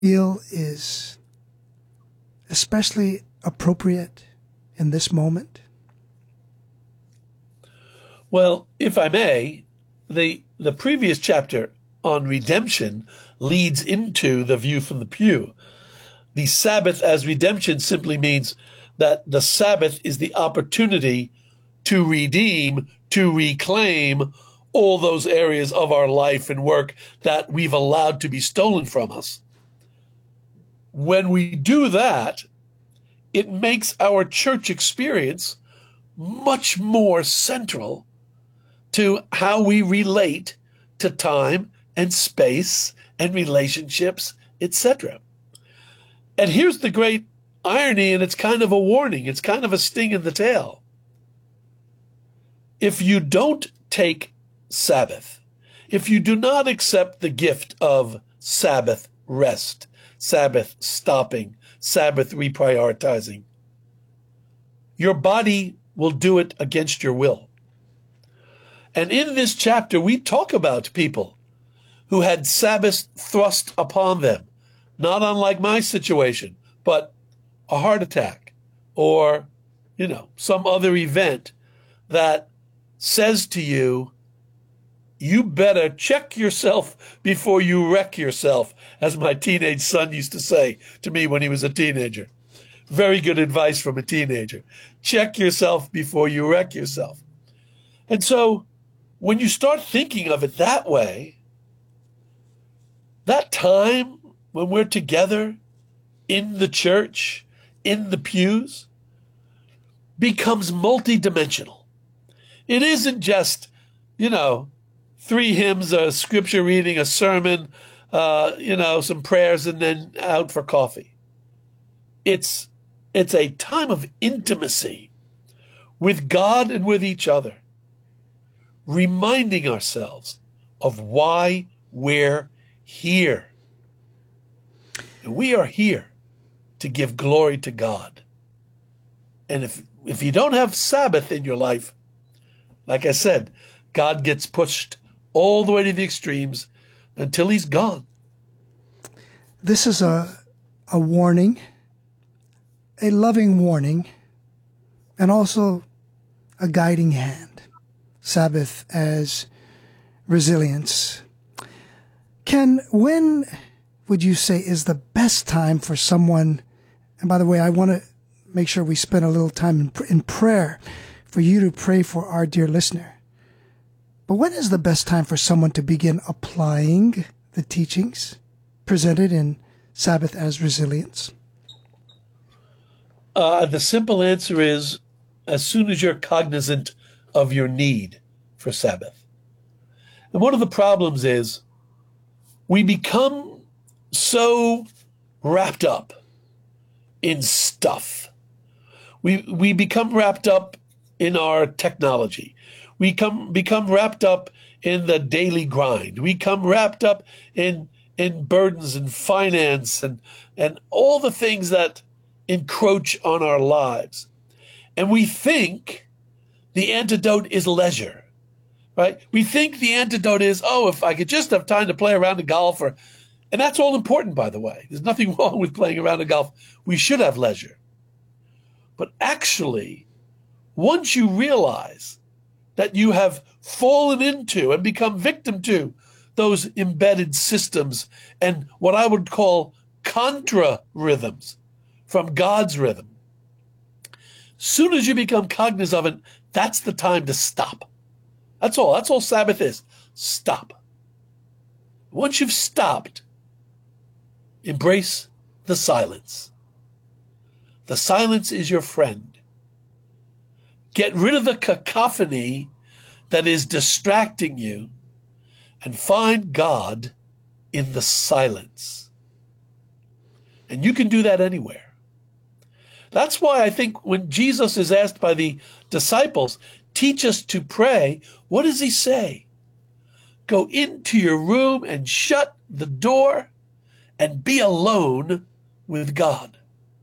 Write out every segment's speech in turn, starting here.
feel is especially appropriate in this moment? Well, if I may, the previous chapter on redemption leads into the view from the pew. The Sabbath as redemption simply means that the Sabbath is the opportunity to redeem, to reclaim all those areas of our life and work that we've allowed to be stolen from us. When we do that, it makes our church experience much more central to how we relate to time and space and relationships, etc. And here's the great irony, and it's kind of a warning. It's kind of a sting in the tail. If you don't take Sabbath, if you do not accept the gift of Sabbath rest, Sabbath stopping, Sabbath reprioritizing, your body will do it against your will. And in this chapter, we talk about people who had Sabbath thrust upon them, not unlike my situation, but a heart attack or, some other event that says to you, you better check yourself before you wreck yourself, as my teenage son used to say to me when he was a teenager. Very good advice from a teenager. Check yourself before you wreck yourself. And so when you start thinking of it that way, that time when we're together in the church, in the pews, becomes multidimensional. It isn't just, 3 hymns, a scripture reading, a sermon, some prayers, and then out for coffee. It's a time of intimacy with God and with each other, reminding ourselves of why we're here. And we are here to give glory to God. And if you don't have Sabbath in your life, like I said, God gets pushed all the way to the extremes until he's gone. This is a warning, a loving warning, and also a guiding hand. Sabbath as resilience. Ken, when would you say is the best time for someone, and by the way, I want to make sure we spend a little time in prayer for you to pray for our dear listener. But when is the best time for someone to begin applying the teachings presented in Sabbath as resilience? The simple answer is as soon as you're cognizant of your need for Sabbath. And one of the problems is we become so wrapped up in stuff. We become wrapped up in our technology. We become wrapped up in the daily grind. We become wrapped up in burdens and finance and all the things that encroach on our lives. And we think the antidote is leisure, right? We think the antidote is, if I could just have time to play around the golf, and that's all important, by the way. There's nothing wrong with playing around the golf. We should have leisure. But actually, once you realize that you have fallen into and become victim to those embedded systems and what I would call contra rhythms from God's rhythm, soon as you become cognizant of it, that's the time to stop. That's all. That's all Sabbath is. Stop. Once you've stopped, embrace the silence. The silence is your friend. Get rid of the cacophony that is distracting you and find God in the silence. And you can do that anywhere. That's why I think when Jesus is asked by the disciples, teach us to pray, what does he say? Go into your room and shut the door and be alone with God.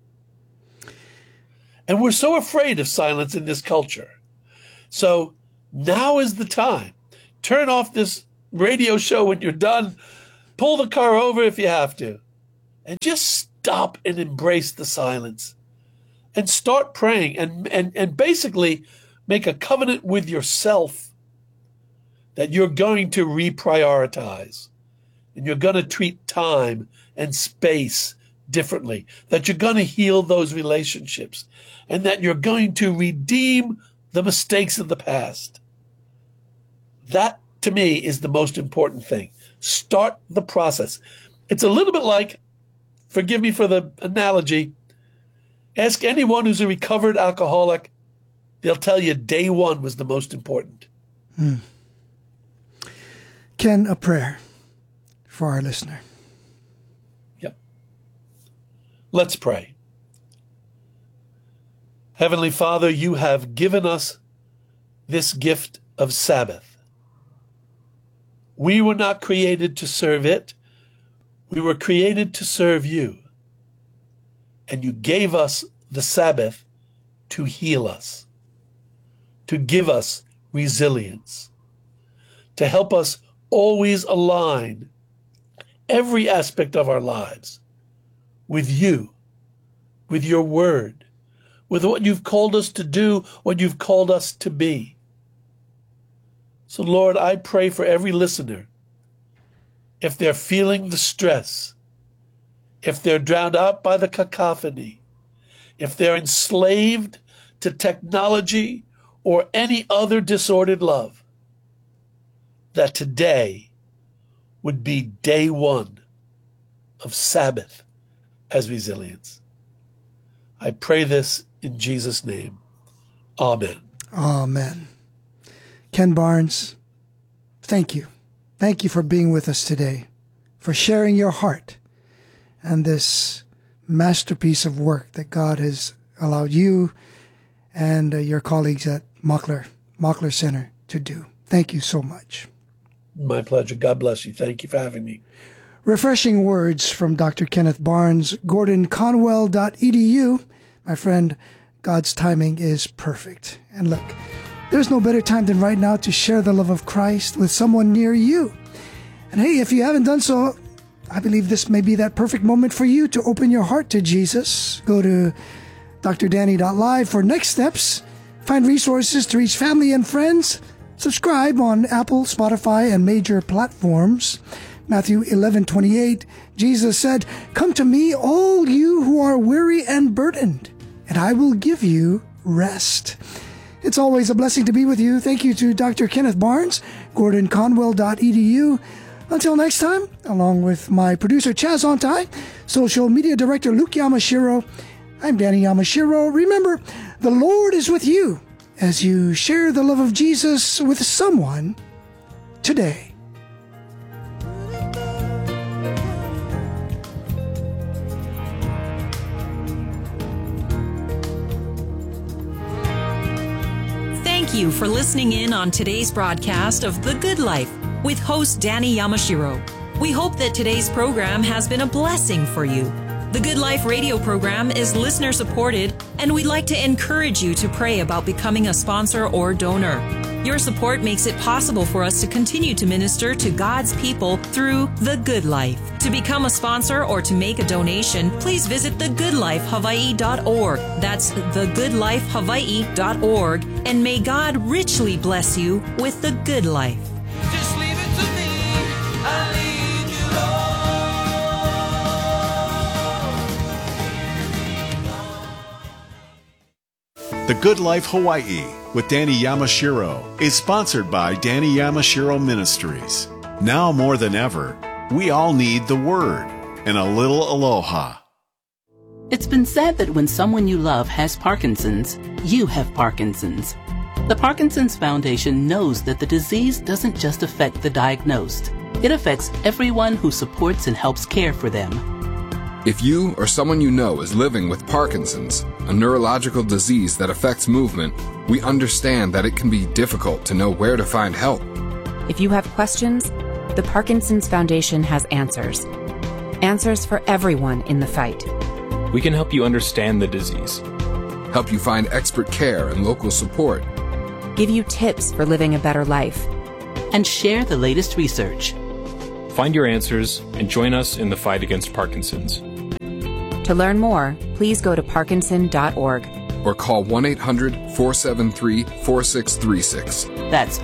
And we're so afraid of silence in this culture. So now is the time. Turn off this radio show when you're done. Pull the car over if you have to. and just stop and embrace the silence and start praying and basically make a covenant with yourself that you're going to reprioritize and you're going to treat time and space differently, that you're going to heal those relationships, and that you're going to redeem the mistakes of the past. That, to me, is the most important thing. Start the process. It's a little bit like, forgive me for the analogy, ask anyone who's a recovered alcoholic, they'll tell you day one was the most important. Ken, a prayer for our listener. Yep. Let's pray. Heavenly Father, you have given us this gift of Sabbath. We were not created to serve it. We were created to serve you. And you gave us the Sabbath to heal us, to give us resilience, to help us always align every aspect of our lives with you, with your word, with what you've called us to do, what you've called us to be. So, Lord, I pray for every listener, if they're feeling the stress, if they're drowned out by the cacophony, if they're enslaved to technology or any other disordered love, that today would be day one of Sabbath as resilience. I pray this in Jesus' name. Amen. Amen. Ken Barnes, thank you. Thank you for being with us today, for sharing your heart and this masterpiece of work that God has allowed you and your colleagues at Mockler Center to do. Thank you so much. My pleasure. God bless you. Thank you for having me. Refreshing words from Dr. Kenneth Barnes, GordonConwell.edu. My friend, God's timing is perfect. And look, there's no better time than right now to share the love of Christ with someone near you. And hey, if you haven't done so, I believe this may be that perfect moment for you to open your heart to Jesus. Go to drdanny.live for next steps. Find resources to reach family and friends. Subscribe on Apple, Spotify, and major platforms. Matthew 11:28, Jesus said, "Come to me, all you who are weary and burdened, and I will give you rest." It's always a blessing to be with you. Thank you to Dr. Kenneth Barnes, GordonConwell.edu. Until next time, along with my producer Chaz Ontai, social media director Luke Yamashiro, I'm Danny Yamashiro. Remember, the Lord is with you as you share the love of Jesus with someone today. Thank you for listening in on today's broadcast of The Good Life with host Danny Yamashiro. We hope that today's program has been a blessing for you. The Good Life radio program is listener supported, and we'd like to encourage you to pray about becoming a sponsor or donor. Your support makes it possible for us to continue to minister to God's people through The Good Life. To become a sponsor or to make a donation, please visit thegoodlifehawaii.org. That's thegoodlifehawaii.org. And may God richly bless you with the good life. Just leave it to me, I'll lead you on. The Good Life Hawaii with Danny Yamashiro is sponsored by Danny Yamashiro Ministries. Now more than ever, we all need the Word and a little aloha. It's been said that when someone you love has Parkinson's, you have Parkinson's. The Parkinson's Foundation knows that the disease doesn't just affect the diagnosed. It affects everyone who supports and helps care for them. If you or someone you know is living with Parkinson's, a neurological disease that affects movement, we understand that it can be difficult to know where to find help. If you have questions, the Parkinson's Foundation has answers. Answers for everyone in the fight. We can help you understand the disease, help you find expert care and local support, give you tips for living a better life, and share the latest research. Find your answers and join us in the fight against Parkinson's. To learn more, please go to parkinson.org. Or call 1-800-473-4636. That's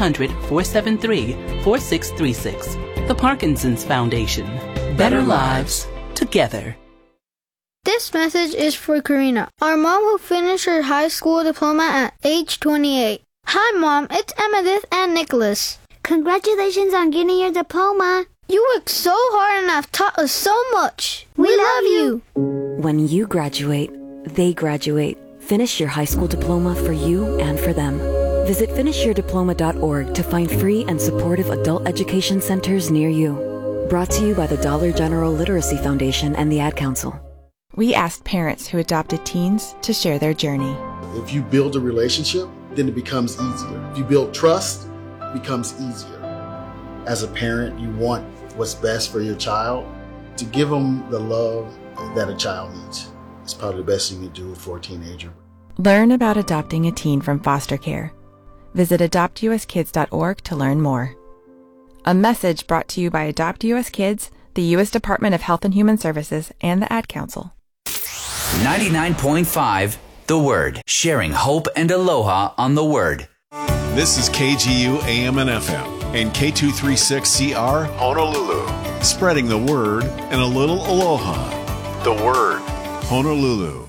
1-800-473-4636. The Parkinson's Foundation. Better lives together. This message is for Karina, our mom who finished her high school diploma at age 28. Hi, Mom. It's Emmettith and Nicholas. Congratulations on getting your diploma. You worked so hard and have taught us so much. We love you. When you graduate, they graduate. Finish your high school diploma for you and for them. Visit finishyourdiploma.org to find free and supportive adult education centers near you. Brought to you by the Dollar General Literacy Foundation and the Ad Council. We asked parents who adopted teens to share their journey. If you build a relationship, then it becomes easier. If you build trust, it becomes easier. As a parent, you want what's best for your child. To give them the love that a child needs. It's probably the best thing you can do for a teenager. Learn about adopting a teen from foster care. Visit adoptuskids.org to learn more. A message brought to you by Adopt US Kids, the U.S. Department of Health and Human Services, and the Ad Council. 99.5 The Word. Sharing hope and aloha on The Word. This is KGU AM and FM and K236CR Honolulu. Spreading the word and a little aloha. The Word. Honolulu.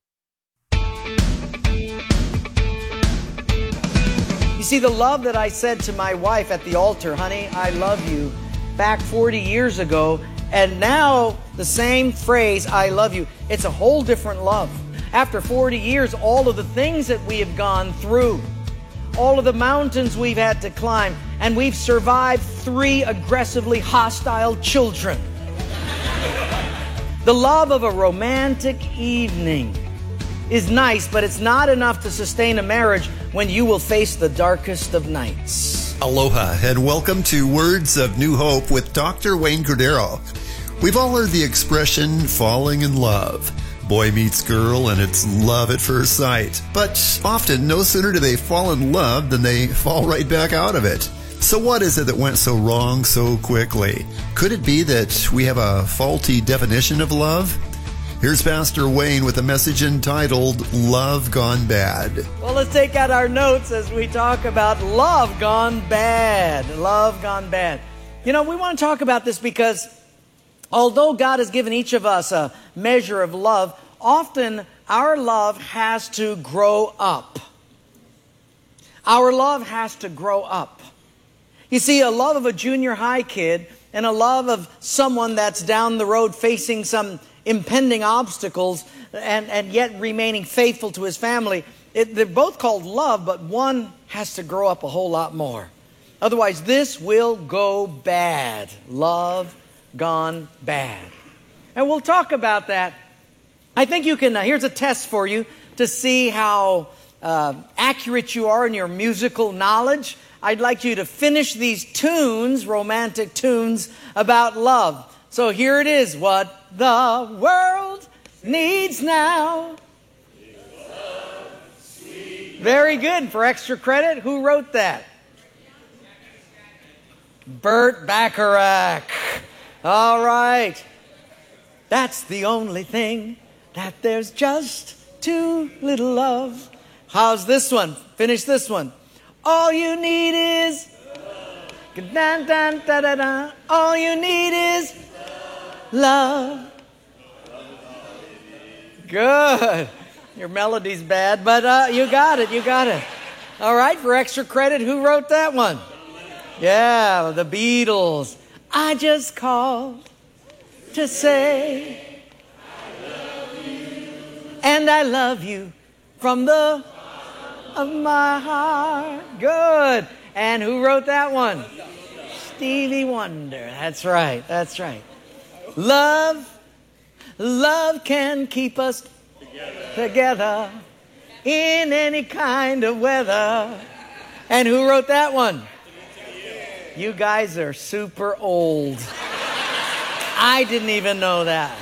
You see, the love that I said to my wife at the altar, honey, I love you, back 40 years ago, and now the same phrase, I love you, it's a whole different love. After 40 years, all of the things that we have gone through, all of the mountains we've had to climb, and we've survived 3 aggressively hostile children. The love of a romantic evening is nice, but it's not enough to sustain a marriage when you will face the darkest of nights. Aloha, and welcome to Words of New Hope with Dr. Wayne Cordero. We've all heard the expression, falling in love. Boy meets girl, and it's love at first sight. But often, no sooner do they fall in love than they fall right back out of it. So what is it that went so wrong so quickly? Could it be that we have a faulty definition of love? Here's Pastor Wayne with a message entitled, Love Gone Bad. Well, let's take out our notes as we talk about love gone bad. Love gone bad. You know, we want to talk about this because although God has given each of us a measure of love, often our love has to grow up. Our love has to grow up. You see, a love of a junior high kid and a love of someone that's down the road facing some impending obstacles and yet remaining faithful to his family, they're both called love, but one has to grow up a whole lot more. Otherwise, this will go bad. Love gone bad. And we'll talk about that. I think you can, here's a test for you to see how accurate you are in your musical knowledge. I'd like you to finish these tunes, romantic tunes about love. So here it is. What the world needs now. Very good. For extra credit, who wrote that? Burt Bacharach. All right. That's the only thing, that there's just too little love. How's this one? Finish this one. All you need is dun, dun, da, da, da. All you need is love. Good. Your melody's bad, but you got it. You got it. All right. For extra credit, who wrote that one? Yeah, the Beatles. I just called to say I love you. And I love you from the of my heart. Good. And who wrote that one? Stevie Wonder. That's right. That's right. Love can keep us together in any kind of weather. And who wrote that one? You guys are super old. I didn't even know that.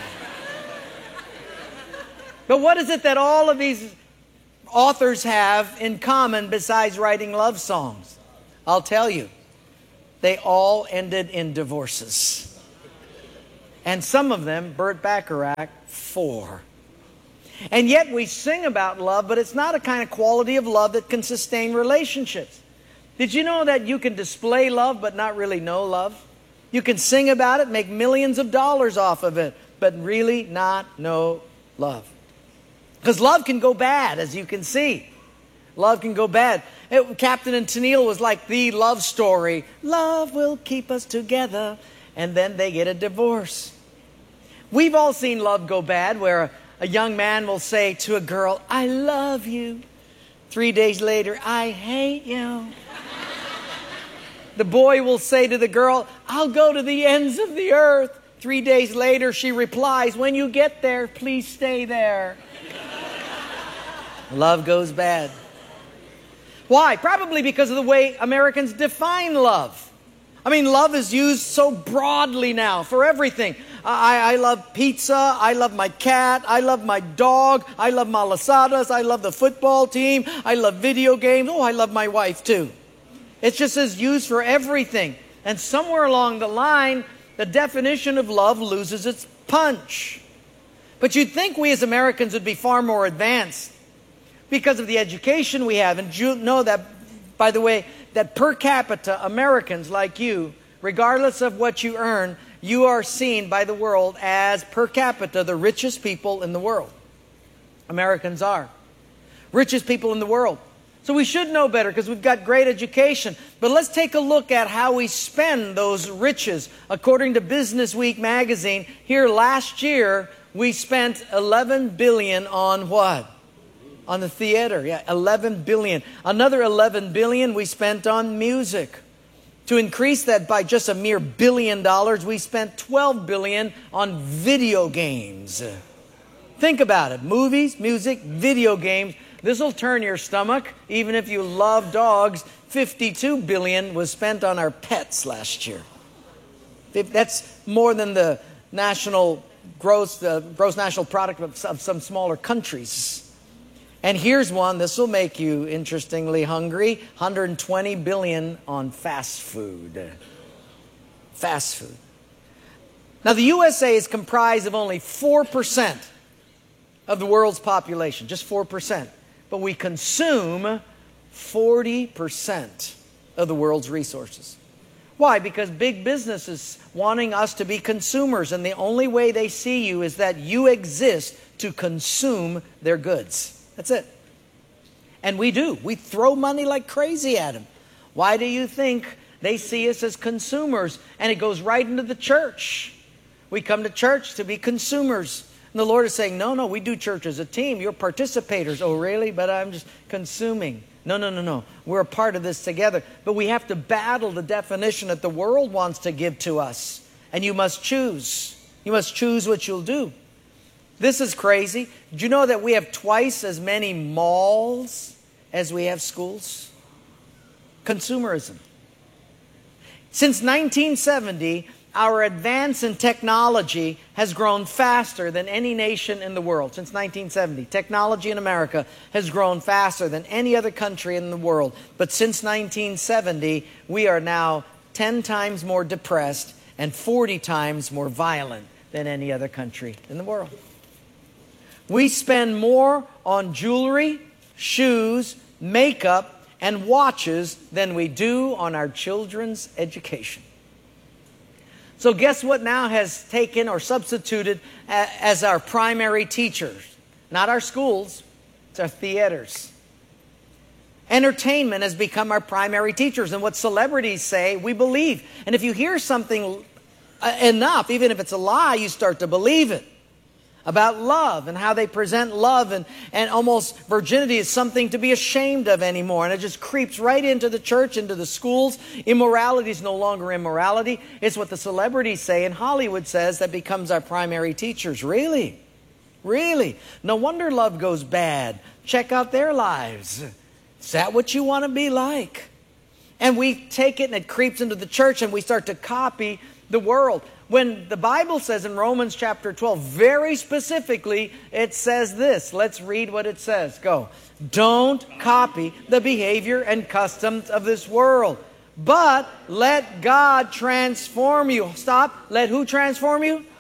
But what is it that all of these authors have in common besides writing love songs? I'll tell you. They all ended in divorces. And some of them, Burt Bacharach, 4. And yet we sing about love, but it's not a kind of quality of love that can sustain relationships. Did you know that you can display love but not really know love? You can sing about it, make millions of dollars off of it, but really not know love. Because love can go bad, as you can see. Love can go bad. Captain and Tennille was like the love story. Love will keep us together. And then they get a divorce. We've all seen love go bad, where a young man will say to a girl, I love you. 3 days later, I hate you. The boy will say to the girl, I'll go to the ends of the earth. 3 days later, she replies, when you get there, please stay there. Love goes bad. Why? Probably because of the way Americans define love. I mean, love is used so broadly now for everything. I love pizza. I love my cat. I love my dog. I love malasadas. I love the football team. I love video games. Oh, I love my wife too. It's just as used for everything. And somewhere along the line, the definition of love loses its punch. But you'd think we as Americans would be far more advanced because of the education we have. And you know that, by the way, that per capita Americans like you, regardless of what you earn, you are seen by the world as per capita the richest people in the world. Americans are. Richest people in the world. So we should know better because we've got great education. But let's take a look at how we spend those riches. According to Business Week magazine, here last year we spent $11 billion on what? On the theater. Yeah, $11 billion. Another $11 billion we spent on music. To increase that by just a mere $1 billion, we spent $12 billion on video games. Think about it. Movies, music, video games. This will turn your stomach, even if you love dogs. $52 billion was spent on our pets last year. That's more than the national gross national product of some smaller countries. And here's one, this will make you interestingly hungry, $120 billion on fast food. Fast food. Now the USA is comprised of only 4% of the world's population, just 4%. But we consume 40% of the world's resources. Why? Because big business is wanting us to be consumers, and the only way they see you is that you exist to consume their goods. That's it. And we do. We throw money like crazy at them. Why do you think they see us as consumers? And it goes right into the church. We come to church to be consumers. And the Lord is saying, no, we do church as a team. You're participators. Oh, really? But I'm just consuming. No. We're a part of this together. But we have to battle the definition that the world wants to give to us. And you must choose. You must choose what you'll do. This is crazy. Did you know that we have twice as many malls as we have schools? Consumerism. Since 1970, our advance in technology has grown faster than any nation in the world. Since 1970, technology in America has grown faster than any other country in the world. But since 1970, we are now 10 times more depressed and 40 times more violent than any other country in the world. We spend more on jewelry, shoes, makeup, and watches than we do on our children's education. So guess what now has taken or substituted as our primary teachers? Not our schools, it's our theaters. Entertainment has become our primary teachers, and what celebrities say, we believe. And if you hear something enough, even if it's a lie, you start to believe it. About love and how they present love, and almost virginity is something to be ashamed of anymore. And it just creeps right into the church, into the schools. Immorality is no longer immorality. It's what the celebrities say and Hollywood says that becomes our primary teachers. Really? Really? No wonder love goes bad. Check out their lives. Is that what you want to be like? And we take it and it creeps into the church and we start to copy the world. When the Bible says in Romans chapter 12, very specifically, it says this. Let's read what it says. Go. Don't copy the behavior and customs of this world, but let God transform you. Stop. Let who transform you?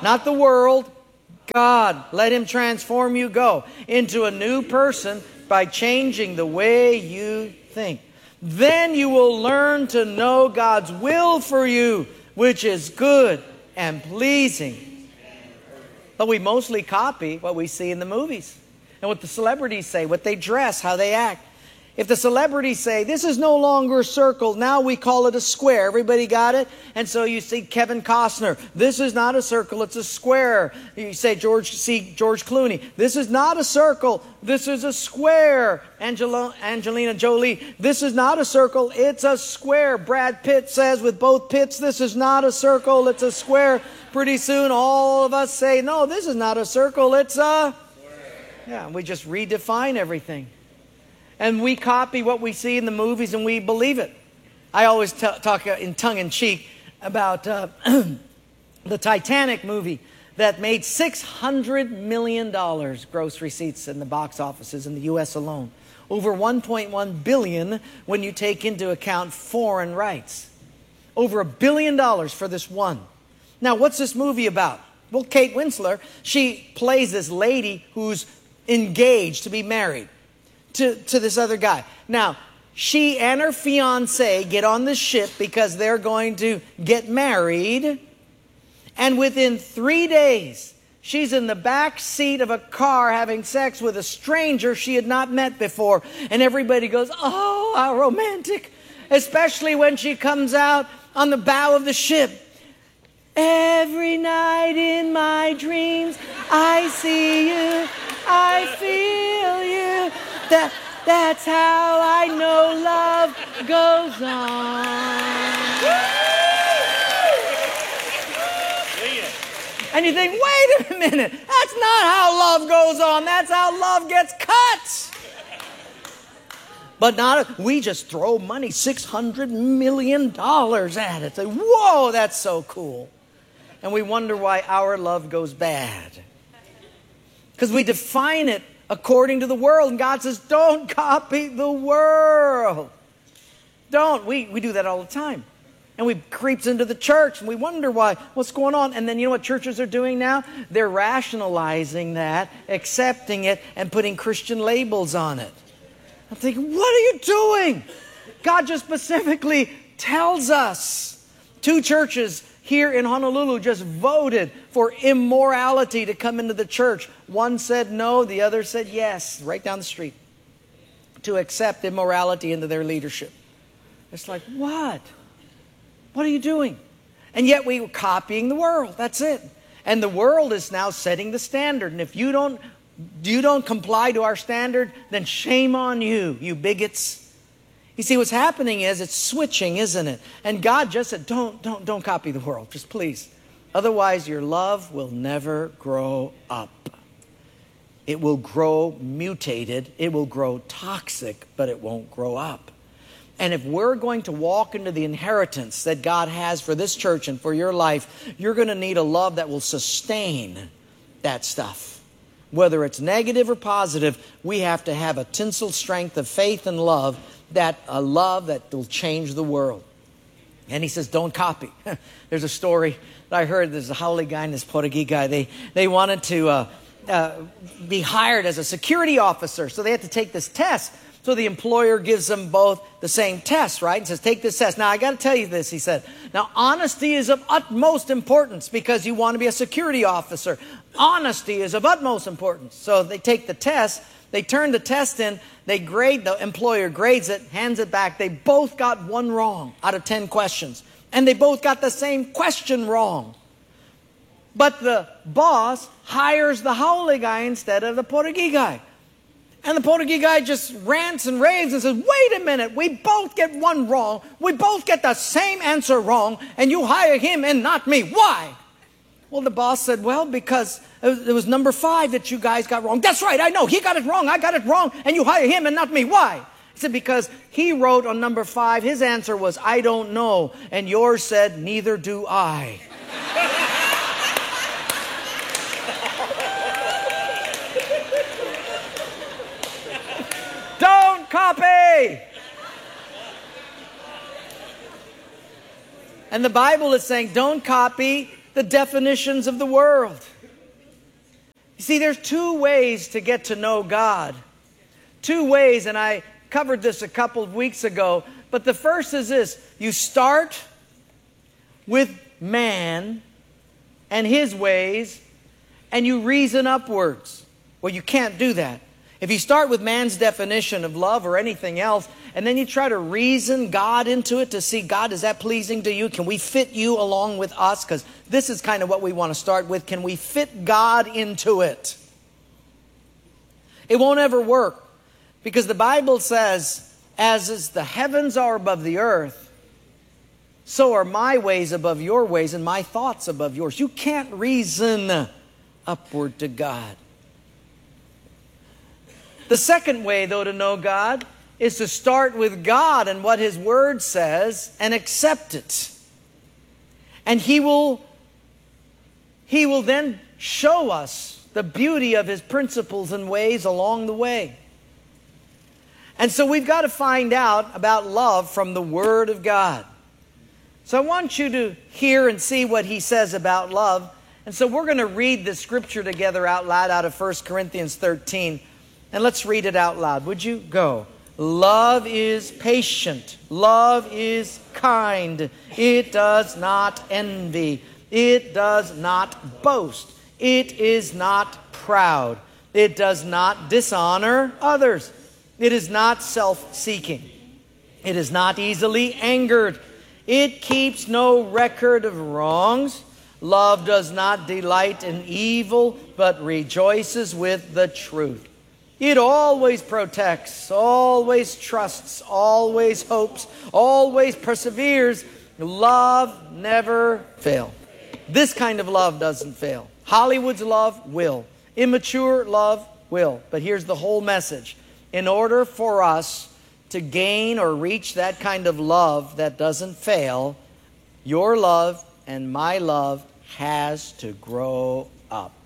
Not the world. God. Let Him transform you. Go into a new person by changing the way you think. Then you will learn to know God's will for you, which is good and pleasing. But we mostly copy what we see in the movies and what the celebrities say, what they dress, how they act. If the celebrities say, this is no longer a circle, now we call it a square. Everybody got it? And so you see Kevin Costner, this is not a circle, it's a square. You say George Clooney, this is not a circle, this is a square. Angelina Jolie, this is not a circle, it's a square. Brad Pitt says with both pits, this is not a circle, it's a square. Pretty soon all of us say, no, this is not a circle, it's a square. Yeah, we just redefine everything. And we copy what we see in the movies and we believe it. I always talk in tongue-in-cheek about the Titanic movie that made $600 million gross receipts in the box offices in the U.S. alone. Over $1.1 billion when you take into account foreign rights. Over $1 billion for this one. Now, what's this movie about? Well, Kate Winslet, she plays this lady who's engaged to be married to this other guy. Now, she and her fiance get on the ship because they're going to get married. And within 3 days, she's in the back seat of a car having sex with a stranger she had not met before. And everybody goes, oh, how romantic. Especially when she comes out on the bow of the ship. Every night in my dreams, I see you, I feel you. That's how I know love goes on. And you think, wait a minute, that's not how love goes on. That's how love gets cut. But we just throw money, $600 million at it. Say, whoa, that's so cool. And we wonder why our love goes bad. Because we define it according to the world. And God says, don't copy the world. Don't. We do that all the time. And we creeps into the church and we wonder why, what's going on? And then you know what churches are doing now? They're rationalizing that, accepting it, and putting Christian labels on it. I'm thinking, what are you doing? God just specifically tells us. 2 churches here in Honolulu just voted for immorality to come into the church. One said no, the other said yes, right down the street, to accept immorality into their leadership. It's like, what? What are you doing? And yet we were copying the world. That's it. And the world is now setting the standard. And if you don't comply to our standard, then shame on you, you bigots. You see, what's happening is it's switching, isn't it? And God just said, don't copy the world, just please. Otherwise, your love will never grow up. It will grow mutated. It will grow toxic, but it won't grow up. And if we're going to walk into the inheritance that God has for this church and for your life, you're going to need a love that will sustain that stuff. Whether it's negative or positive, we have to have a tensile strength of faith and love, a love that will change the world. And he says, don't copy. There's a story that I heard. There's a Haole guy and this Portuguese guy. They wanted to be hired as a security officer. So they had to take this test. So the employer gives them both the same test, right? And says, take this test. Now, I got to tell you this, he said. Now, honesty is of utmost importance because you want to be a security officer. Honesty is of utmost importance. So they take the test. They turn the test in. They grade, the employer grades it, hands it back. They both got 1 wrong out of 10 questions. And they both got the same question wrong. But the boss hires the Haole guy instead of the Portuguese guy. And the Portuguese guy just rants and raves and says, wait a minute, we both get 1 wrong. We both get the same answer wrong, and you hire him and not me. Why? Well, the boss said, well, because it was number 5 that you guys got wrong. That's right, I know. He got it wrong, I got it wrong, and you hire him and not me. Why? He said, because he wrote on number 5, his answer was, I don't know. And yours said, neither do I. Don't copy. And the Bible is saying, don't copy the definitions of the world. You see, there's two ways to get to know God. Two ways, and I covered this a couple of weeks ago. But the first is this. You start with man and his ways, and you reason upwards. Well, you can't do that. If you start with man's definition of love or anything else, and then you try to reason God into it to see, God, is that pleasing to you? Can we fit you along with us? Because this is kind of what we want to start with. Can we fit God into it? It won't ever work. Because the Bible says, as is the heavens are above the earth, so are my ways above your ways and my thoughts above yours. You can't reason upward to God. The second way, though, to know God is to start with God and what His Word says and accept it. And He will then show us the beauty of His principles and ways along the way. And so we've got to find out about love from the Word of God. So I want you to hear and see what He says about love. And so we're going to read the scripture together out loud out of 1 Corinthians 13. And let's read it out loud. Would you go? Love is patient. Love is kind. It does not envy. It does not boast. It is not proud. It does not dishonor others. It is not self-seeking. It is not easily angered. It keeps no record of wrongs. Love does not delight in evil, but rejoices with the truth. It always protects, always trusts, always hopes, always perseveres. Love never fails. This kind of love doesn't fail. Hollywood's love will. Immature love will. But here's the whole message. In order for us to gain or reach that kind of love that doesn't fail, your love and my love has to grow up.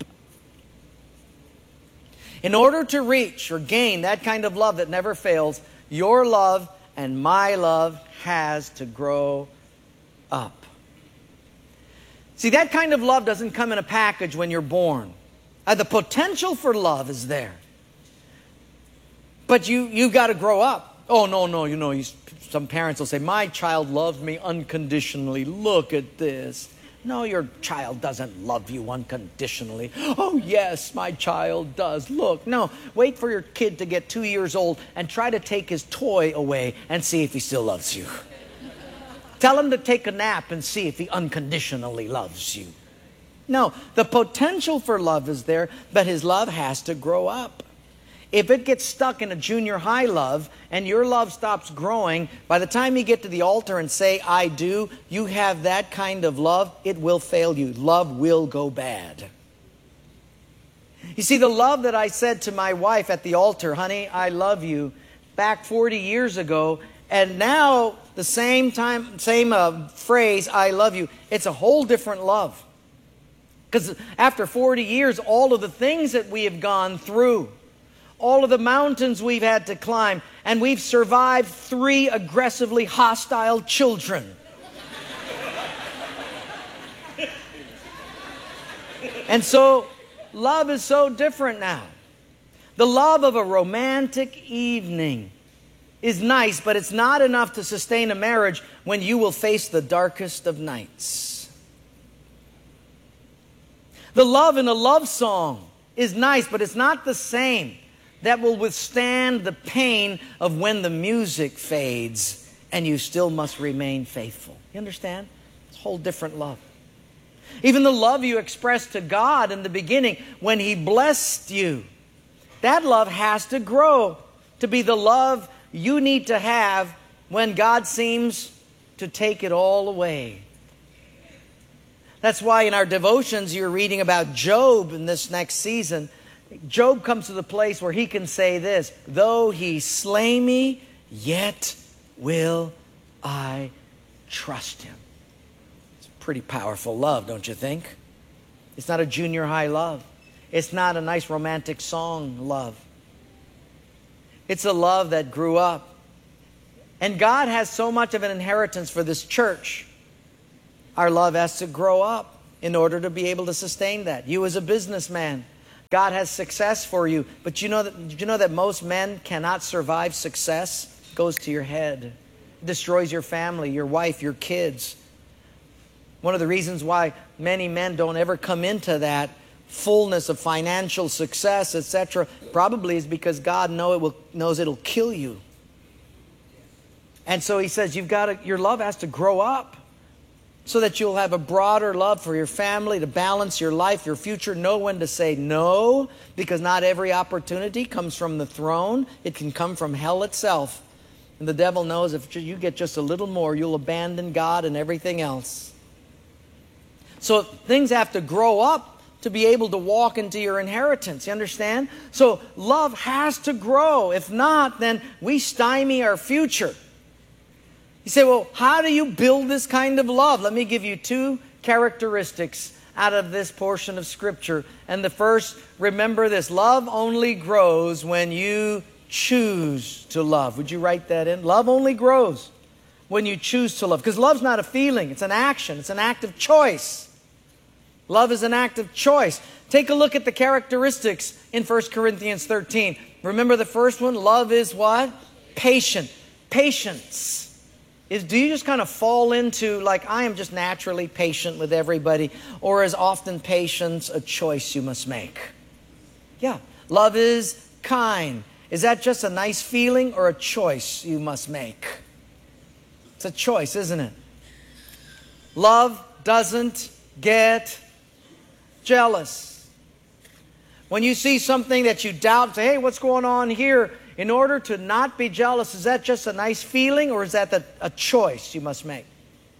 In order to reach or gain that kind of love that never fails, your love and my love has to grow up. See, that kind of love doesn't come in a package when you're born. The potential for love is there. But you've got to grow up. Oh, no, some parents will say, my child loves me unconditionally. Look at this. No, your child doesn't love you unconditionally. Oh, yes, my child does. Look, no, wait for your kid to get 2 years old and try to take his toy away and see if he still loves you. Tell him to take a nap and see if he unconditionally loves you. No, the potential for love is there, but his love has to grow up. If it gets stuck in a junior high love and your love stops growing, by the time you get to the altar and say, I do, you have that kind of love, it will fail you. Love will go bad. You see, the love that I said to my wife at the altar, honey, I love you, back 40 years ago, and now the same phrase, I love you, it's a whole different love. Because after 40 years, all of the things that we have gone through, all of the mountains we've had to climb, and we've survived 3 aggressively hostile children. And so, love is so different now. The love of a romantic evening is nice, but it's not enough to sustain a marriage when you will face the darkest of nights. The love in a love song is nice, but it's not the same that will withstand the pain of when the music fades and you still must remain faithful. You understand? It's a whole different love. Even the love you expressed to God in the beginning when He blessed you, that love has to grow to be the love you need to have when God seems to take it all away. That's why in our devotions you're reading about Job in this next season. Job comes to the place where he can say this, though he slay me, yet will I trust him. It's a pretty powerful love, don't you think? It's not a junior high love. It's not a nice romantic song love. It's a love that grew up. And God has so much of an inheritance for this church. Our love has to grow up. in order to be able to sustain that. You as a businessman, God has success for you. But did you know that most men cannot survive success? It goes to your head. It destroys your family, your wife, your kids. One of the reasons why many men don't ever come into that fullness of financial success, etc., probably is because God knows it'll kill you. And so He says your love has to grow up so that you'll have a broader love for your family, to balance your life, your future, know when to say no, because not every opportunity comes from the throne. It can come from hell itself. And the devil knows if you get just a little more, you'll abandon God and everything else. So things have to grow up to be able to walk into your inheritance. You understand? So love has to grow. If not, then we stymie our future. You say, well, how do you build this kind of love? Let me give you 2 characteristics out of this portion of Scripture. And the first, remember this: love only grows when you choose to love. Would you write that in? Love only grows when you choose to love. Because love's not a feeling, it's an action, it's an act of choice. Love is an act of choice. Take a look at the characteristics in 1 Corinthians 13. Remember the first one? Love is what? Patient. Patience. Do you just kind of fall into, like, I am just naturally patient with everybody? Or is often patience a choice you must make? Yeah. Love is kind. Is that just a nice feeling or a choice you must make? It's a choice, isn't it? Love doesn't get jealous. When you see something that you doubt, say, hey, what's going on here? In order to not be jealous, is that just a nice feeling or is that a choice you must make?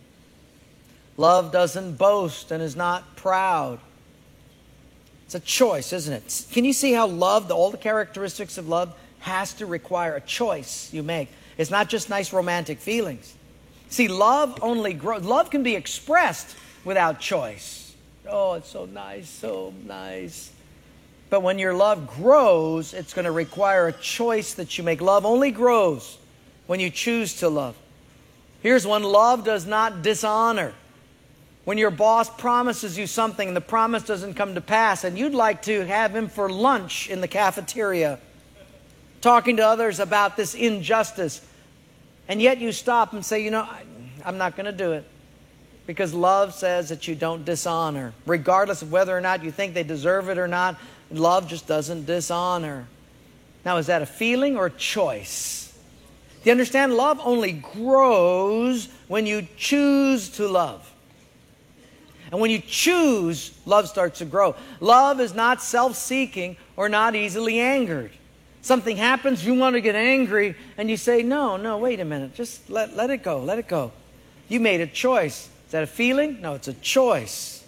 Love doesn't boast and is not proud. It's a choice, isn't it? Can you see how love, all the characteristics of love, has to require a choice you make? It's not just nice romantic feelings. See, love only grows. Love can be expressed without choice. Oh, it's so nice, so nice. But when your love grows, it's going to require a choice that you make. Love only grows when you choose to love. Here's one: love does not dishonor. When your boss promises you something and the promise doesn't come to pass, and you'd like to have him for lunch in the cafeteria, talking to others about this injustice, and yet you stop and say, I'm not going to do it. Because love says that you don't dishonor. Regardless of whether or not you think they deserve it or not, love just doesn't dishonor. Now, is that a feeling or a choice? Do you understand? Love only grows when you choose to love. And when you choose, love starts to grow. Love is not self-seeking or not easily angered. Something happens, you want to get angry, and you say, no, wait a minute. Just let it go, let it go. You made a choice. Is that a feeling? No, it's a choice.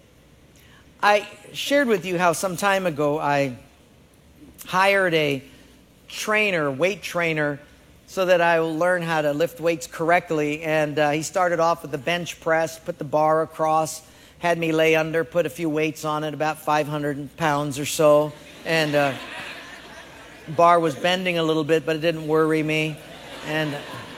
I shared with you how some time ago I hired a weight trainer, so that I will learn how to lift weights correctly. And he started off with the bench press, put the bar across, had me lay under, put a few weights on it, about 500 pounds or so. And bar was bending a little bit, but it didn't worry me. And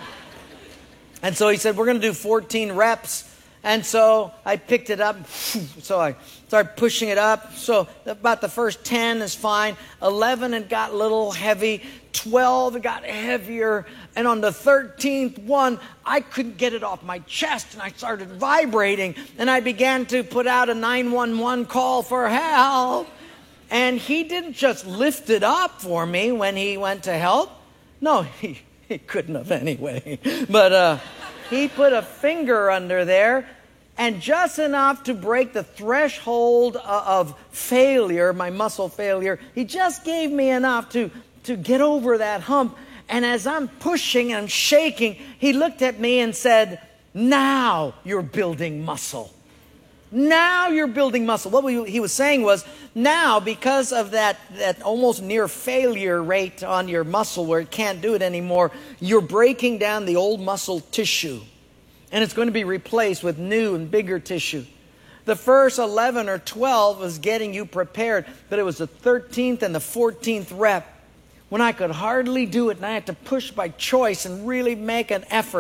so he said, we're going to do 14 reps. And so I picked it up. So I started pushing it up. So about the first 10 is fine. 11, it got a little heavy. 12, it got heavier. And on the 13th one, I couldn't get it off my chest. And I started vibrating. And I began to put out a 911 call for help. And he didn't just lift it up for me when he went to help. No, he couldn't have anyway. But he put a finger under there, and just enough to break the threshold of failure, my muscle failure. He just gave me enough to get over that hump. And as I'm pushing and I'm shaking, he looked at me and said, now you're building muscle. Now you're building muscle. What he was saying was, now because of that almost near failure rate on your muscle where it can't do it anymore, you're breaking down the old muscle tissue. And it's going to be replaced with new and bigger tissue. The first 11 or 12 was getting you prepared, but it was the 13th and the 14th rep when I could hardly do it and I had to push by choice and really make an effort.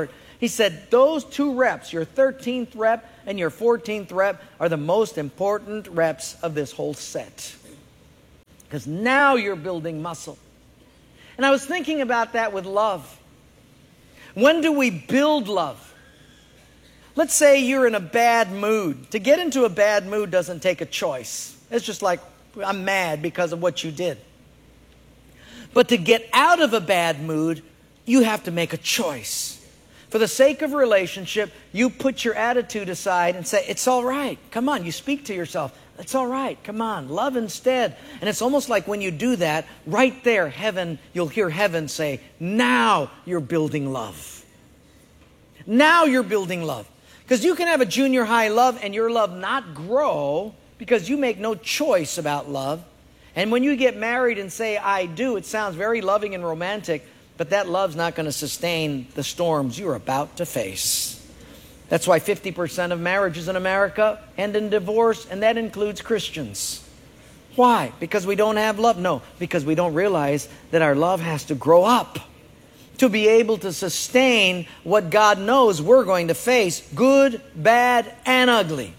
He said those 2 reps, your 13th rep and your 14th rep, are the most important reps of this whole set. Because now you're building muscle. And I was thinking about that with love. When do we build love? Let's say you're in a bad mood. To get into a bad mood doesn't take a choice. It's just like, I'm mad because of what you did. But to get out of a bad mood, you have to make a choice. For the sake of a relationship, you put your attitude aside and say, it's all right. Come on, you speak to yourself. It's all right. Come on, love instead. And it's almost like when you do that, right there, heaven, you'll hear heaven say, now you're building love. Now you're building love. Because you can have a junior high love and your love not grow because you make no choice about love. And when you get married and say, I do, it sounds very loving and romantic, but that love's not going to sustain the storms you're about to face. That's why 50% of marriages in America end in divorce, and that includes Christians. Why? Because we don't have love? No, because we don't realize that our love has to grow up to be able to sustain what God knows we're going to face, good, bad, and ugly.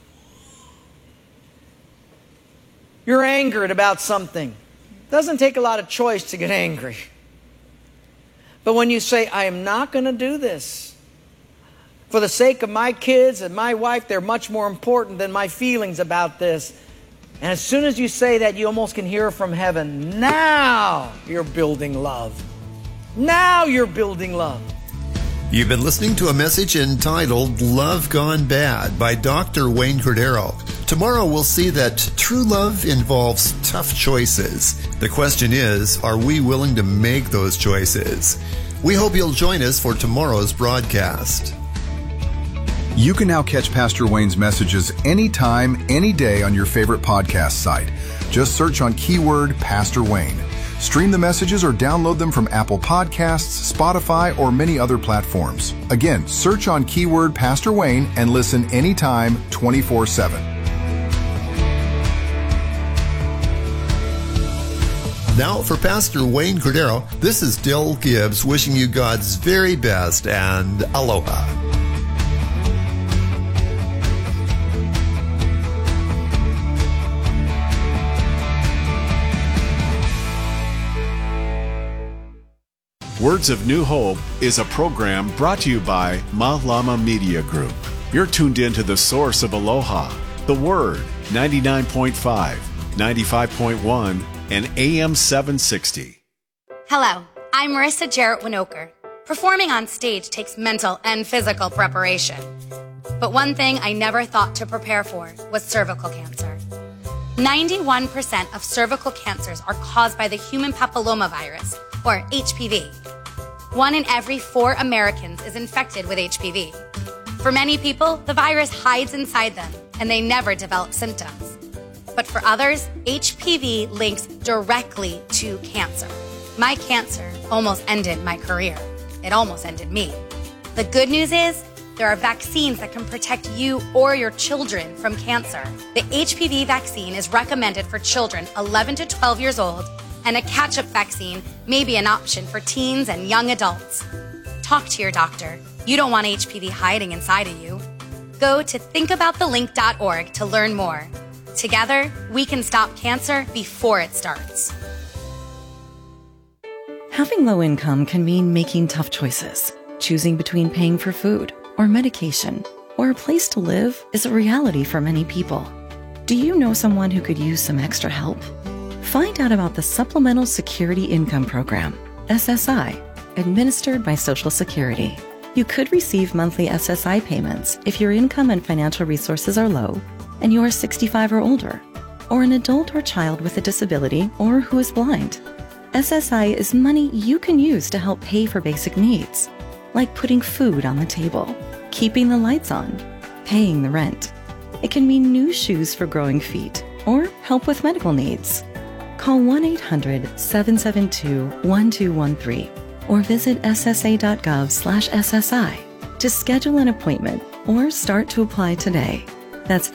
You're angered about something. It doesn't take a lot of choice to get angry. But when you say, I am not going to do this, for the sake of my kids and my wife, they're much more important than my feelings about this. And as soon as you say that, you almost can hear from heaven, now you're building love. Now you're building love. You've been listening to a message entitled Love Gone Bad by Dr. Wayne Cordeiro. Tomorrow we'll see that true love involves tough choices. The question is, are we willing to make those choices? We hope you'll join us for tomorrow's broadcast. You can now catch Pastor Wayne's messages anytime, any day on your favorite podcast site. Just search on keyword Pastor Wayne. Stream the messages or download them from Apple Podcasts, Spotify, or many other platforms. Again, search on keyword Pastor Wayne and listen anytime, 24/7. Now for Pastor Wayne Cordeiro, this is Dill Gibbs wishing you God's very best and aloha. Words of New Hope is a program brought to you by Malama Media Group. You're tuned in to the source of Aloha, the Word, 99.5, 95.1, and AM 760. Hello, I'm Marissa Jarrett Winokur. Performing on stage takes mental and physical preparation. But one thing I never thought to prepare for was cervical cancer. 91% of cervical cancers are caused by the human papillomavirus, or HPV. 1 in every 4 Americans is infected with HPV. For many people, the virus hides inside them, and they never develop symptoms. But for others, HPV links directly to cancer. My cancer almost ended my career. It almost ended me. The good news is, there are vaccines that can protect you or your children from cancer. The HPV vaccine is recommended for children 11 to 12 years old, and a catch-up vaccine may be an option for teens and young adults. Talk to your doctor. You don't want HPV hiding inside of you. Go to thinkaboutthelink.org to learn more. Together, we can stop cancer before it starts. Having low income can mean making tough choices. Choosing between paying for food or medication or a place to live is a reality for many people. Do you know someone who could use some extra help? Find out about the Supplemental Security Income Program, SSI, administered by Social Security. You could receive monthly SSI payments if your income and financial resources are low and you are 65 or older, or an adult or child with a disability or who is blind. SSI is money you can use to help pay for basic needs, like putting food on the table, keeping the lights on, paying the rent. It can mean new shoes for growing feet or help with medical needs. Call 1-800-772-1213 or visit ssa.gov/SSI to schedule an appointment or start to apply today. That's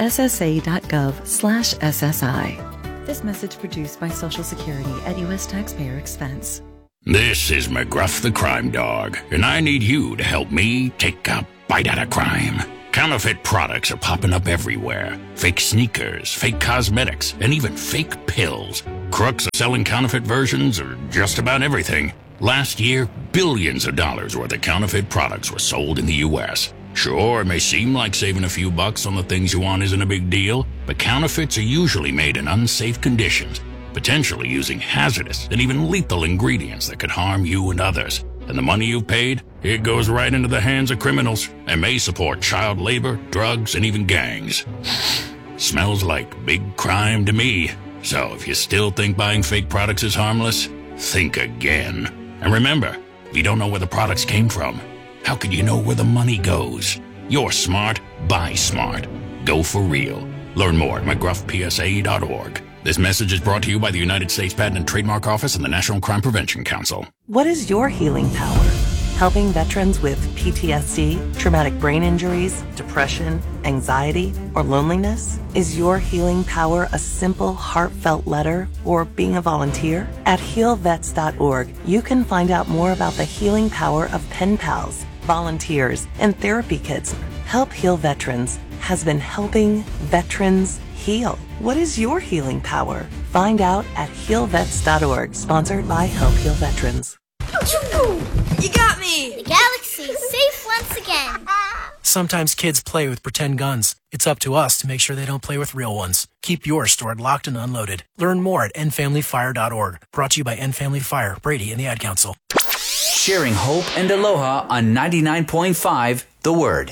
ssa.gov/SSI. This message produced by Social Security at U.S. taxpayer expense. This is McGruff the Crime Dog, and I need you to help me take a bite out of crime. Counterfeit products are popping up everywhere. Fake sneakers, fake cosmetics, and even fake pills. Crooks are selling counterfeit versions of just about everything. Last year, billions of dollars worth of counterfeit products were sold in the U.S. Sure, it may seem like saving a few bucks on the things you want isn't a big deal, but counterfeits are usually made in unsafe conditions, potentially using hazardous and even lethal ingredients that could harm you and others. And the money you've paid, it goes right into the hands of criminals and may support child labor, drugs, and even gangs. Smells like big crime to me. So if you still think buying fake products is harmless, think again. And remember, if you don't know where the products came from, how could you know where the money goes? You're smart, buy smart. Go for real. Learn more at mcgruffpsa.org. This message is brought to you by the United States Patent and Trademark Office and the National Crime Prevention Council. What is your healing power? Helping veterans with PTSD, traumatic brain injuries, depression, anxiety, or loneliness? Is your healing power a simple, heartfelt letter or being a volunteer? At healvets.org, you can find out more about the healing power of pen pals, volunteers, and therapy kits. Help Heal Veterans has been helping veterans heal. What is your healing power? Find out at healvets.org, sponsored by Help Heal Veterans. You got me! The galaxy's safe once again. Sometimes kids play with pretend guns. It's up to us to make sure they don't play with real ones. Keep yours stored locked and unloaded. Learn more at endfamilyfire.org. Brought to you by End Family Fire, Brady, and the Ad Council. Sharing hope and aloha on 99.5 The Word.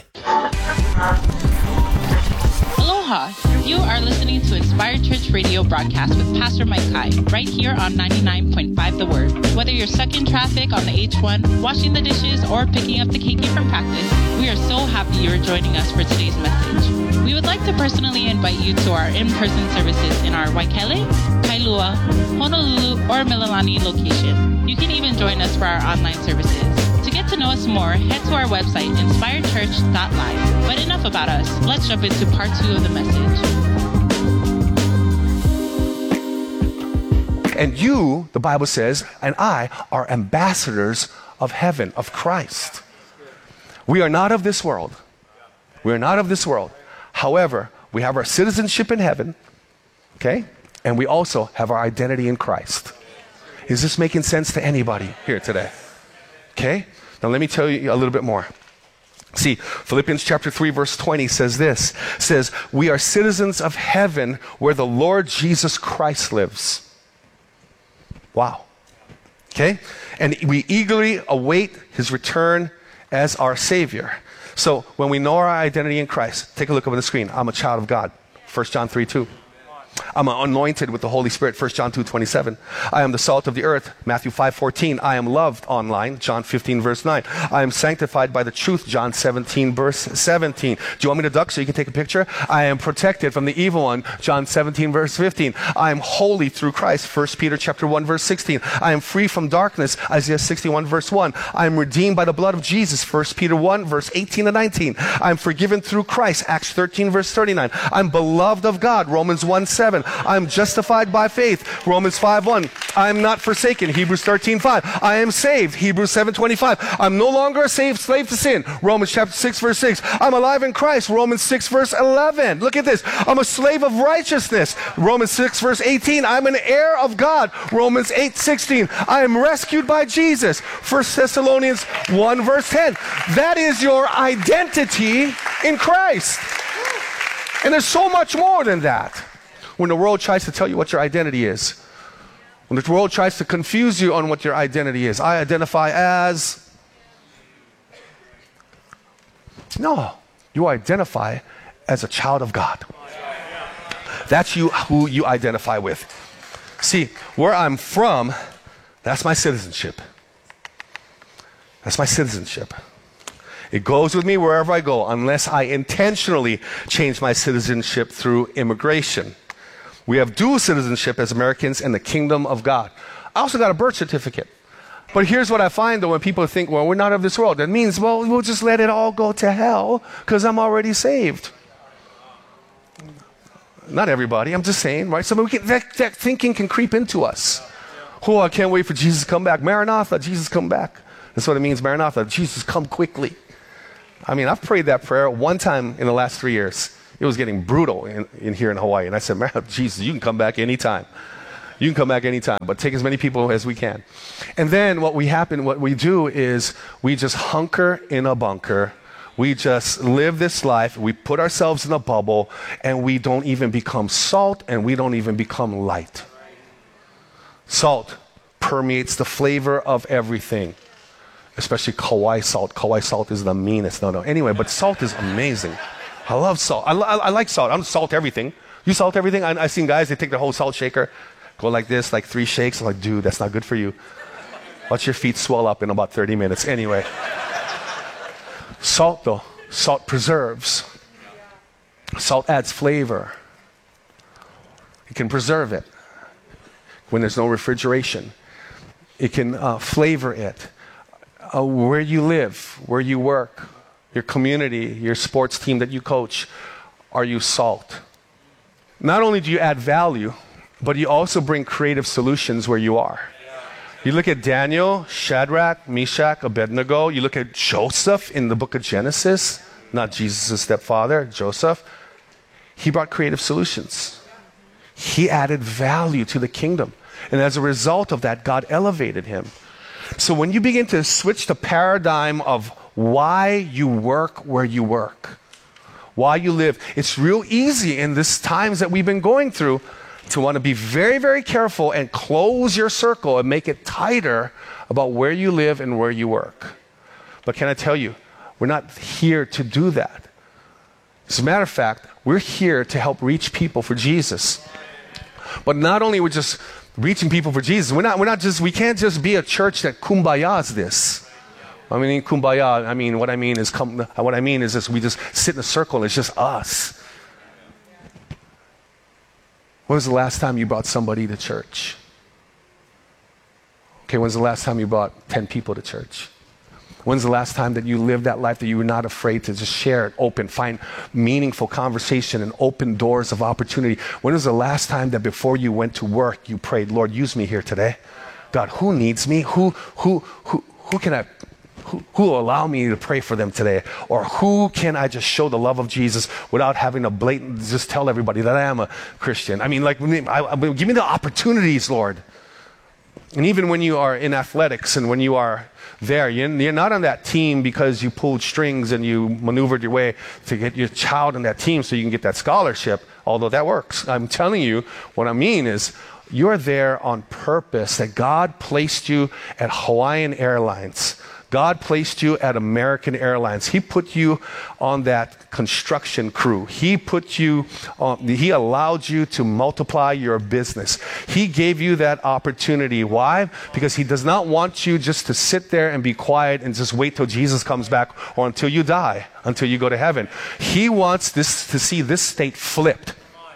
Aloha! You are listening to Inspired Church Radio broadcast with Pastor Mike Kai, right here on 99.5 The Word. Whether you're stuck in traffic on the H1, washing the dishes, or picking up the keiki from practice, we are so happy you're joining us for today's message. We would like to personally invite you to our in-person services in our Waikele, Kailua, Honolulu, or Mililani location. You can even join us for our online services. To get to know us more, head to our website, inspiredchurch.live. But enough about us. Let's jump into part 2 of the message. And you, the Bible says, and I are ambassadors of heaven, of Christ. We are not of this world. We are not of this world. However, we have our citizenship in heaven, okay? And we also have our identity in Christ. Is this making sense to anybody here today? Okay? Now let me tell you a little bit more. See, Philippians chapter 3 verse 20 says this, says, we are citizens of heaven where the Lord Jesus Christ lives. Wow. Okay? And we eagerly await his return as our Savior. So when we know our identity in Christ, take a look over the screen. I'm a child of God. 1 John 3:2. I'm anointed with the Holy Spirit, 1 John 2:27. I am the salt of the earth, Matthew 5:14. I am loved online, John 15 verse 9. I am sanctified by the truth, John 17 verse 17. Do you want me to duck so you can take a picture? I am protected from the evil one, John 17 verse 15. I am holy through Christ, 1 Peter chapter 1 verse 16. I am free from darkness, Isaiah 61 verse 1. I am redeemed by the blood of Jesus, 1 Peter 1 verse 18 and 19. I am forgiven through Christ, Acts 13 verse 39. I'm beloved of God, Romans 1:7. I'm justified by faith, Romans 5:1. I am not forsaken, Hebrews 13:5. I am saved, Hebrews 7:25. I'm no longer a slave to sin, Romans chapter 6 verse 6. I'm alive in Christ, Romans 6 verse 11. Look at this. I'm a slave of righteousness, Romans 6 verse 18. I'm an heir of God, Romans 8:16. I am rescued by Jesus, 1 Thessalonians 1 verse 10. That is your identity in Christ. And there's so much more than that. When the world tries to tell you what your identity is, when the world tries to confuse you on what your identity is, I identify as... No, you identify as a child of God. That's who you identify with. See, where I'm from, that's my citizenship. That's my citizenship. It goes with me wherever I go, unless I intentionally change my citizenship through immigration. We have dual citizenship as Americans in the kingdom of God. I also got a birth certificate. But here's what I find though, when people think, well, we're not of this world. That means, well, we'll just let it all go to hell because I'm already saved. Not everybody, I'm just saying, right? So that thinking can creep into us. Oh, I can't wait for Jesus to come back. Maranatha, Jesus come back. That's what it means, Maranatha. Jesus, come quickly. I mean, I've prayed that prayer one time in the last 3 years. It was getting brutal in here in Hawaii. And I said, Jesus, you can come back anytime. You can come back anytime, but take as many people as we can. And then what we do is we just hunker in a bunker. We just live this life. We put ourselves in a bubble, and we don't even become salt, and we don't even become light. Salt permeates the flavor of everything, especially Kauai salt. Kauai salt is the meanest. No. Anyway, but salt is amazing. I love salt. I like salt. I don't salt everything. You salt everything? I've seen guys, they take their whole salt shaker, go like this, like 3 shakes. I'm like, dude, that's not good for you. Watch your feet swell up in about 30 minutes. Anyway. Salt, though. Salt preserves. Salt adds flavor. It can preserve it when there's no refrigeration. It can flavor it. Where you live, where you work, your community, your sports team that you coach, are you salt? Not only do you add value, but you also bring creative solutions where you are. You look at Daniel, Shadrach, Meshach, Abednego. You look at Joseph in the book of Genesis, not Jesus' stepfather, Joseph. He brought creative solutions. He added value to the kingdom. And as a result of that, God elevated him. So when you begin to switch the paradigm of why you work where you work, why you live, it's real easy in these times that we've been going through to want to be very, very careful and close your circle and make it tighter about where you live and where you work. But can I tell you, we're not here to do that. As a matter of fact, we're here to help reach people for Jesus. But not only we're just reaching people for Jesus, we can't just be a church that kumbayas this. I mean, kumbaya, what I mean is this, we just sit in a circle and it's just us. When was the last time you brought somebody to church? Okay, when's the last time you brought 10 people to church? When's the last time that you lived that life that you were not afraid to just share it open, find meaningful conversation and open doors of opportunity? When was the last time that before you went to work, you prayed, Lord, use me here today? God, who needs me? Who will allow me to pray for them today? Or who can I just show the love of Jesus without having to blatantly just tell everybody that I am a Christian? I mean, give me the opportunities, Lord. And even when you are in athletics and when you are there, you're not on that team because you pulled strings and you maneuvered your way to get your child on that team so you can get that scholarship, although that works. I'm telling you, what I mean is you're there on purpose, that God placed you at Hawaiian Airlines. God placed you at American Airlines. He put you on that construction crew. He allowed you to multiply your business. He gave you that opportunity. Why? Because he does not want you just to sit there and be quiet and just wait till Jesus comes back or until you die, until you go to heaven. He wants to see this state flipped.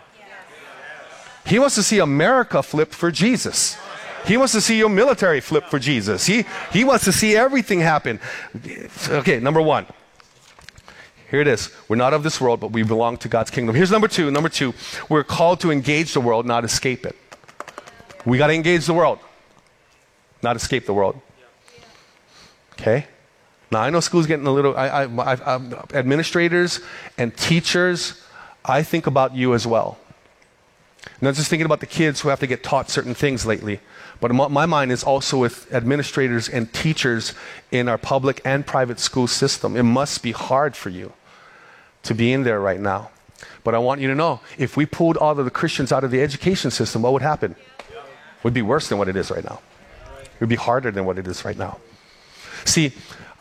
He wants to see America flipped for Jesus. He wants to see your military flip for Jesus. He wants to see everything happen. Okay, number one. Here it is. We're not of this world, but we belong to God's kingdom. Here's number two. Number two, we're called to engage the world, not escape it. We got to engage the world, not escape the world. Okay? Now, I know school's getting a little... administrators and teachers, I think about you as well. Not just thinking about the kids who have to get taught certain things lately, but my mind is also with administrators and teachers in our public and private school system. It must be hard for you to be in there right now. But I want you to know, if we pulled all of the Christians out of the education system, what would happen? It would be worse than what it is right now. It would be harder than what it is right now. See,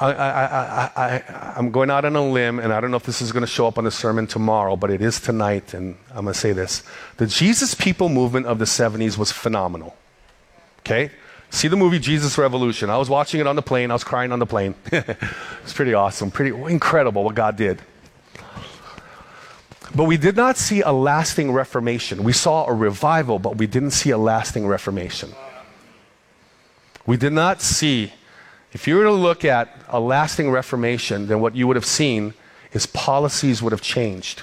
I'm going out on a limb, and I don't know if this is going to show up on the sermon tomorrow, but it is tonight, and I'm going to say this. The Jesus People movement of the 70s was phenomenal. Okay? See the movie Jesus Revolution. I was watching it on the plane. I was crying on the plane. It's pretty awesome, pretty incredible what God did. But we did not see a lasting reformation. We saw a revival, but we didn't see a lasting reformation. We did not see... If you were to look at a lasting reformation, then what you would have seen is policies would have changed.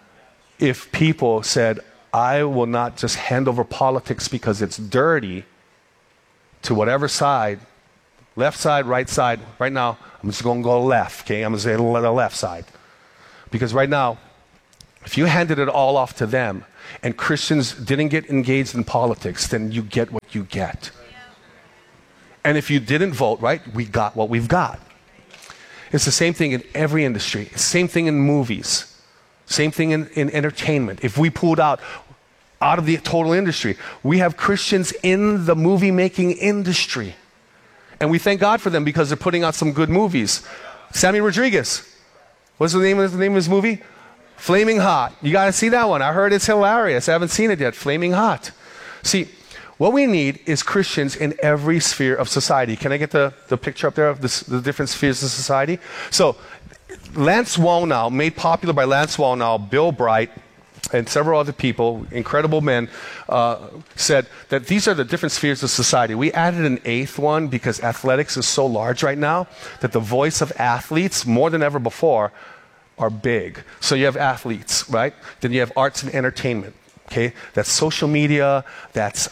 If people said, I will not just hand over politics because it's dirty, to whatever side, left side, right side. Right now, I'm just going to go left, okay? I'm going to say the left side. Because right now, if you handed it all off to them and Christians didn't get engaged in politics, then you get what you get. And if you didn't vote, right, we got what we've got. It's the same thing in every industry. Same thing in movies. Same thing in entertainment. If we pulled out of the total industry, we have Christians in the movie-making industry. And we thank God for them because they're putting out some good movies. Sammy Rodriguez. What's the name of his movie? Flaming Hot. You got to see that one. I heard it's hilarious. I haven't seen it yet. Flaming Hot. See, what we need is Christians in every sphere of society. Can I get the picture up there of the different spheres of society? So, Lance Wallnau, made popular by Lance Wallnau, Bill Bright, and several other people, incredible men, said that these are the different spheres of society. We added an eighth one because athletics is so large right now that the voice of athletes, more than ever before, are big. So you have athletes, right? Then you have arts and entertainment. Okay, that's social media, that's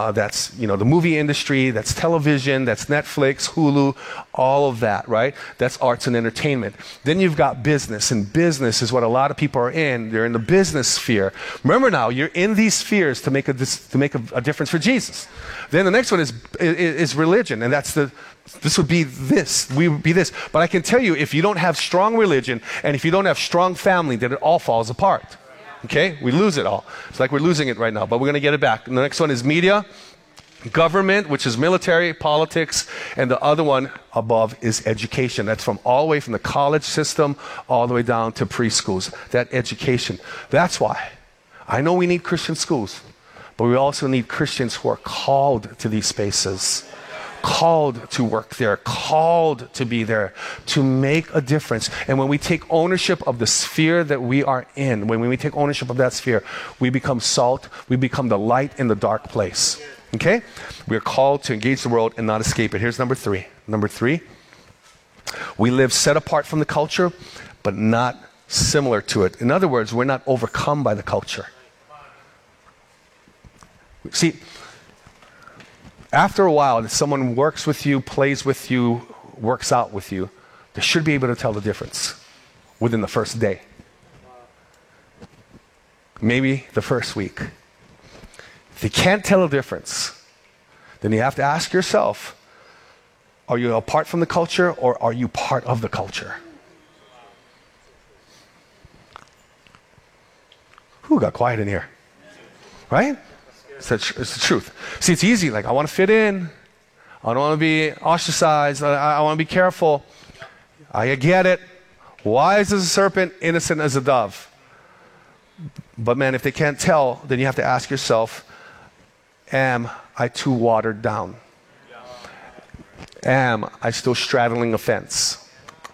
the movie industry, that's television, that's Netflix, Hulu, all of that, right? That's arts and entertainment. Then you've got business, and business is what a lot of people are in. They're in the business sphere. Remember now, you're in these spheres to make a difference for Jesus. Then the next one is religion, and this would be this. We would be this. But I can tell you, if you don't have strong religion and if you don't have strong family, then it all falls apart. Okay? We lose it all. It's like we're losing it right now, but we're going to get it back. And the next one is media, government, which is military, politics, and the other one above is education. That's from all the way from the college system all the way down to preschools. That education. That's why I know we need Christian schools, but we also need Christians who are called to these spaces. Called to work there, called to be there, to make a difference. And when we take ownership of the sphere that we are in, when we take ownership of that sphere, we become salt, we become the light in the dark place. Okay? We are called to engage the world and not escape it. Here's number 3. Number 3, we live set apart from the culture, but not similar to it. In other words, we're not overcome by the culture. See, after a while, if someone works with you, plays with you, works out with you, they should be able to tell the difference within the first day. Maybe the first week. If you can't tell a difference, then you have to ask yourself, are you apart from the culture or are you part of the culture? Who got quiet in here? Right? It's the truth. See, it's easy. Like, I want to fit in. I don't want to be ostracized. I want to be careful. I get it. Wise as a serpent, innocent as a dove. But man, if they can't tell, then you have to ask yourself, am I too watered down? Am I still straddling a fence?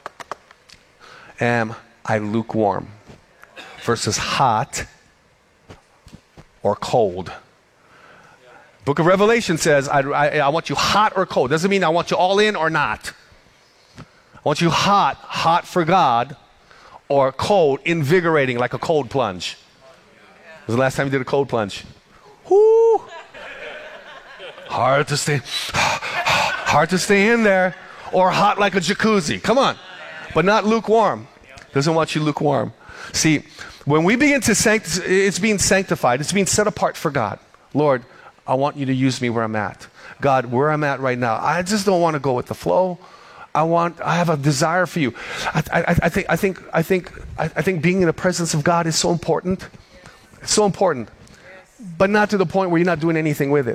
Am I lukewarm versus hot or cold? Book of Revelation says, I want you hot or cold. Doesn't mean I want you all in or not. I want you hot for God, or cold, invigorating, like a cold plunge. When was the last time you did a cold plunge? Whoo! Hard to stay in there. Or hot like a jacuzzi. Come on. But not lukewarm. Doesn't want you lukewarm. See, when we begin to it's being sanctified. It's being set apart for God. Lord, I want you to use me where I'm at. God, where I'm at right now, I just don't want to go with the flow. I have a desire for you. I think being in the presence of God is so important. It's so important. But not to the point where you're not doing anything with it.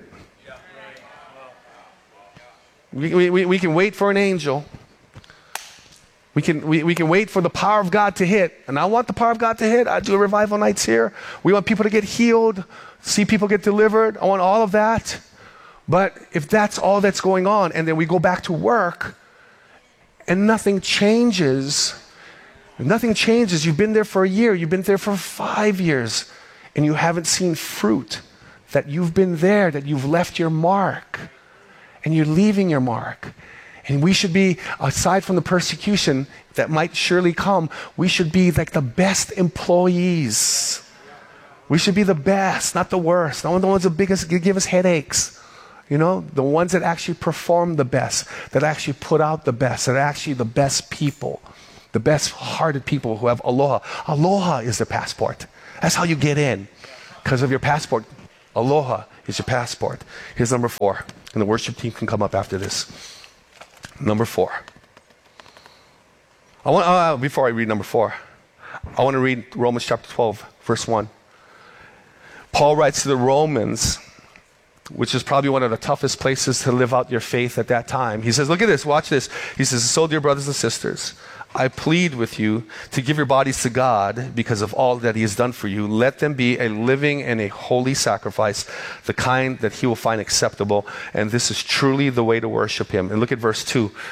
We can wait for an angel. We can wait for the power of God to hit. And I want the power of God to hit. I do revival nights here. We want people to get healed, see people get delivered. I want all of that. But if that's all that's going on, and then we go back to work, and nothing changes, you've been there for a year, you've been there for 5 years, and you haven't seen fruit, that you've been there, that you've left your mark, and you're leaving your mark. And we should be, aside from the persecution that might surely come, we should be like the best employees. We should be the best, not the worst. Not the ones that give us headaches. You know, the ones that actually perform the best, that actually put out the best, that are actually the best people, the best hearted people who have aloha. Aloha is the passport. That's how you get in. Because of your passport. Aloha is your passport. Here's number 4. And the worship team can come up after this. Number 4. Before I read number 4, I want to read Romans chapter 12, verse 1. Paul writes to the Romans, which is probably one of the toughest places to live out your faith at that time. He says, look at this, watch this. He says, so dear brothers and sisters, I plead with you to give your bodies to God because of all that he has done for you. Let them be a living and a holy sacrifice, the kind that he will find acceptable. And this is truly the way to worship him. And look at verse 2.